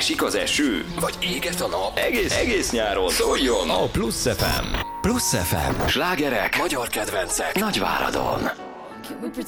esik az eső, vagy éget a nap, egész nyáron szóljon a Plusz FM. Plusz FM. Slágerek, magyar kedvencek, Nagyváradon. Can we pretend